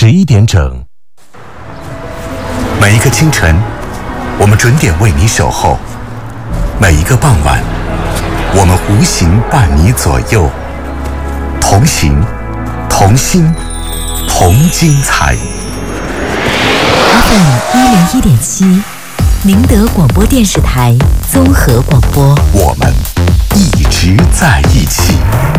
11点整。 每一个清晨，我们准点为你守候；每一个傍晚，我们无形伴你左右。同行，同心，同精彩。 FM 101.7，宁德广播电视台综合广播， 我们一直在一起。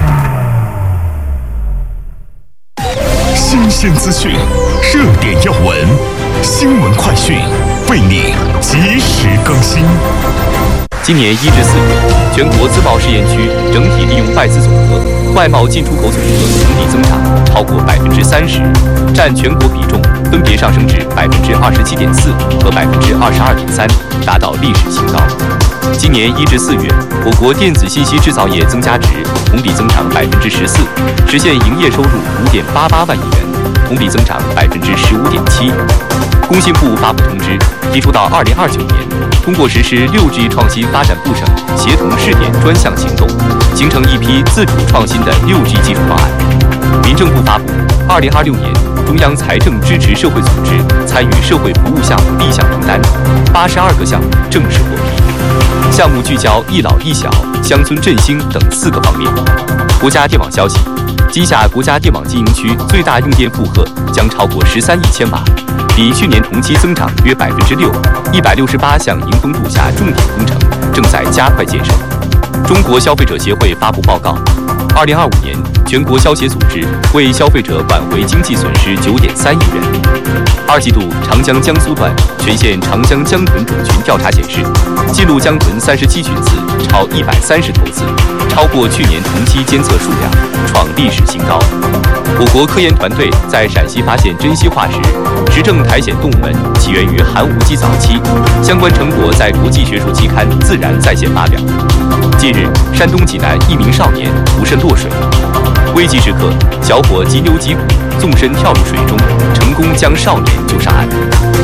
新鲜资讯，热点要闻，新闻快讯，为你及时更新。 今年1至4月，全国自贸试验区整体利用外资总额、外贸进出口总额同比增长超过30%，占全国比重分别上升至27.4%和22.3%，达到历史新高。今年1至4月，我国电子信息制造业增加值同比增长14%，实现营业收入5.88万亿元，同比增长15.7%。工信部发布通知，提出到2029年，通过实施6G 创新发展部省协同试点专项行动，形成一批自主创新的6G 技术方案。民政部发布2026年中央财政支持社会组织参与社会服务项目立项名单，82个项目正式获批。项目聚焦一老一小、乡村振兴等4个方面。国家电网消息，今夏国家电网经营区最大用电负荷将超过13亿千瓦，比去年同期增长约6%，168项迎峰度夏重点工程正在加快建设。中国消费者协会发布报告，2025年全国消协组织为消费者挽回经济损失9.3亿元。2季度长江江苏段全县长江江豚种群调查显示，记录江豚37群次超130头次，超过去年同期监测数量，创历史新高。我国科研团队在陕西发现珍稀化石，实证苔藓动物们起源于寒武纪早期，相关成果在国际学术期刊《自然》在线发表。近日，山东济南一名少年不慎落水，危急时刻，小伙急流急补，纵身跳入水中，成功将少年救上岸。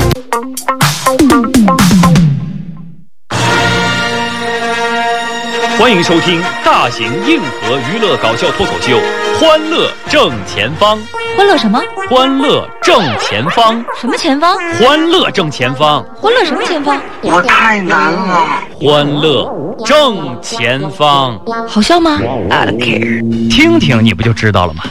欢迎收听大型硬核娱乐搞笑脱口秀《欢乐正前方》。 欢乐什么？ 欢乐正前方。 什么前方？ 欢乐正前方。 欢乐什么前方？ 我太难了。 欢乐正前方。 好笑吗？ 听听你不就知道了吗？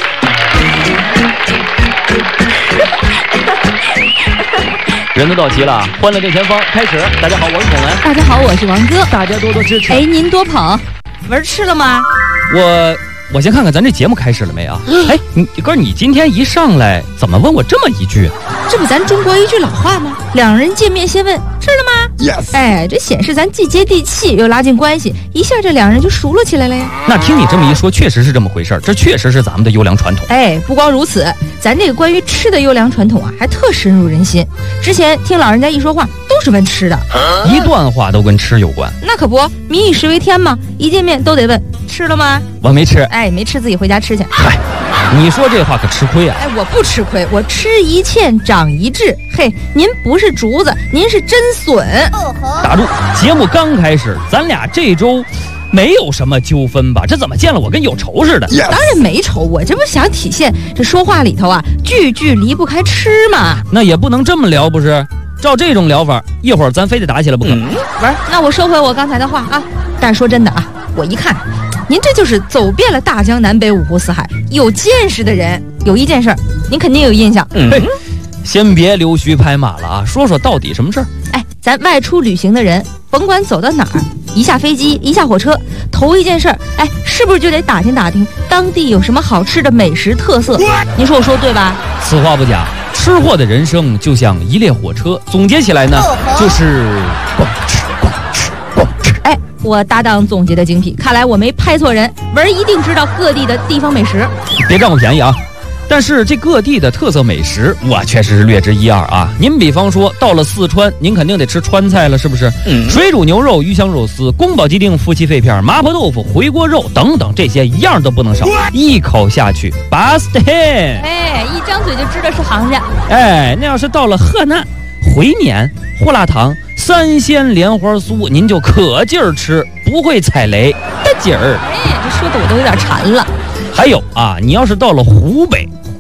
人都到齐了，欢乐正前方开始。大家好，我是孔文。 大家好，我是王哥。 大家多多支持。 哎，您多捧。文吃了吗？ 我先看看咱这节目开始了没啊？哎，哥，你今天一上来怎么问我这么一句？ 这不咱中国一句老话吗？两人见面先问吃了吗 ？Yes。 哎，这显示咱既接地气又拉近关系，一下这两人就熟络起来了呀。 那听你这么一说，确实是这么回事儿，这确实是咱们的优良传统。 哎，不光如此，咱这个关于吃的优良传统啊，还特深入人心。之前听老人家一说话，都是问吃的， 一段话都跟吃有关。 那可不，民以食为天嘛，一见面都得问吃了吗？ 我没吃。 哎，没吃自己回家吃去。 嗨，你说这话可吃亏啊！ 哎，我不吃亏，我吃一堑长一智。嘿，您不是竹子，您是真笋。 打住！节目刚开始，咱俩这周没有什么纠纷吧？这怎么见了我跟有仇似的？ Yes。 当然没仇，我这不想体现这说话里头啊，句句离不开吃嘛。 那也不能这么聊，不是？照这种聊法，一会儿咱非得打起来不可。 不是，那我收回我刚才的话啊。但是说真的啊，我一看，您这就是走遍了大江南北五湖四海，有见识的人。有一件事儿，您肯定有印象。 先别溜须拍马了啊，说说到底什么事儿？ 哎，咱外出旅行的人，甭管走到哪儿，一下飞机一下火车，头一件事儿，哎，是不是就得打听打听当地有什么好吃的美食特色？您说我说对吧？ 此话不假，吃货的人生就像一列火车，总结起来呢，就是逛吃逛吃逛吃。 哎，我搭档总结的精辟，看来我没拍错人，文一定知道各地的地方美食。 别占我便宜啊！但是这各地的特色美食，我确实是略知一二啊。您比方说到了四川，您肯定得吃川菜了，是不是？水煮牛肉、鱼香肉丝、宫保鸡丁、夫妻肺片、麻婆豆腐、回锅肉等等，这些一样都不能少。一口下去，巴斯特！ 哎，一张嘴就知道是行家。 哎，那要是到了河南，回年、胡辣汤、三鲜莲花酥，您就可劲儿吃，不会踩雷的劲儿。 哎，这说的我都有点馋了。 还有啊，你要是到了湖北，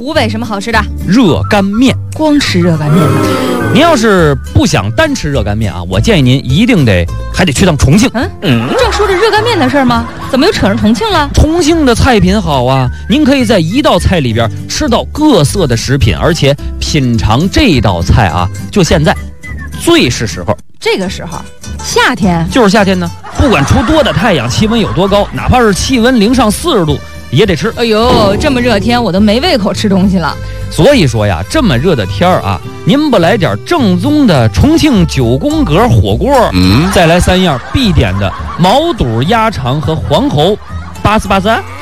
湖北什么好吃的？ 热干面。 光吃热干面呢？ 您要是不想单吃热干面啊，我建议您一定还得去趟重庆。 正说着热干面的事儿吗？怎么又扯上重庆了？ 重庆的菜品好啊，您可以在一道菜里边吃到各色的食品，而且品尝这道菜啊，就现在最是时候。 这个时候，夏天就是夏天呢，不管出多大太阳，气温有多高，哪怕是气温零上40度也得吃。 哎呦，这么热天我都没胃口吃东西了。 所以说呀，这么热的天儿啊，您不来点正宗的重庆9宫格火锅，再来3样必点的毛肚、鸭肠和黄喉，巴斯巴斯。